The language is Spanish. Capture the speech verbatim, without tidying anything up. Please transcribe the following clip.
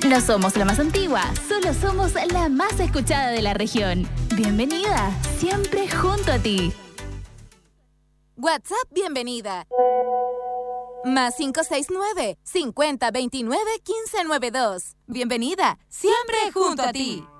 No somos la más antigua, solo somos la más escuchada de la región. Bienvenida, siempre junto a ti. WhatsApp bienvenida. Más cinco seis nueve, cincuenta veintinueve, quince noventa y dos. Bienvenida, siempre junto a ti.